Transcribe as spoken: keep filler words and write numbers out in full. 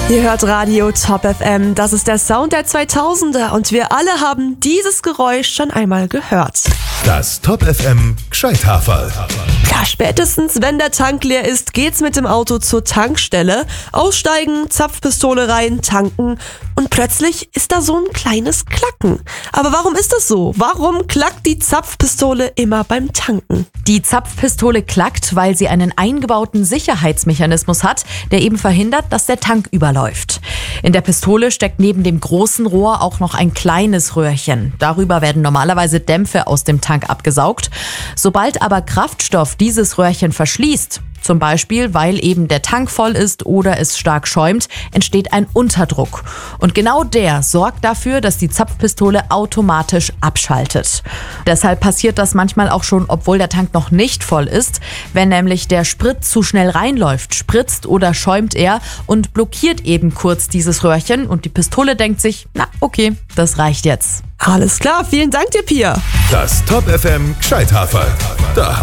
Ihr hört Radio Top F M, das ist der Sound der zweitausender und wir alle haben dieses Geräusch schon einmal gehört. Das Top F M Gscheithaferl. Ja, spätestens wenn der Tank leer ist, geht's mit dem Auto zur Tankstelle, aussteigen, Zapfpistole rein, tanken und plötzlich ist da so ein kleines Klacken. Aber warum ist das so? Warum klackt die Zapfpistole immer beim Tanken? Die Zapfpistole klackt, weil sie einen eingebauten Sicherheitsmechanismus hat, der eben verhindert, dass der Tank überläuft. In der Pistole steckt neben dem großen Rohr auch noch ein kleines Röhrchen. Darüber werden normalerweise Dämpfe aus dem Tank abgesaugt. Sobald aber Kraftstoff dieses Röhrchen verschließt, zum Beispiel, weil eben der Tank voll ist oder es stark schäumt, entsteht ein Unterdruck. Und genau der sorgt dafür, dass die Zapfpistole automatisch abschaltet. Deshalb passiert das manchmal auch schon, obwohl der Tank noch nicht voll ist. Wenn nämlich der Sprit zu schnell reinläuft, spritzt oder schäumt er und blockiert eben kurz dieses Röhrchen und die Pistole denkt sich, na okay, das reicht jetzt. Alles klar, vielen Dank dir, Pia. Das Top F M Gscheithaferl. Da